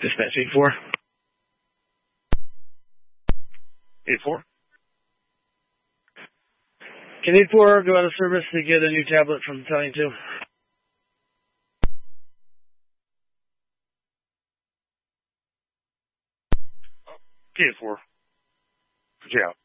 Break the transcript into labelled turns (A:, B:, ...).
A: Dispatch 8-4. 8-4. Can 8-4 go out of service to get a new tablet from Battalion 2? Okay, 8-4. Yeah.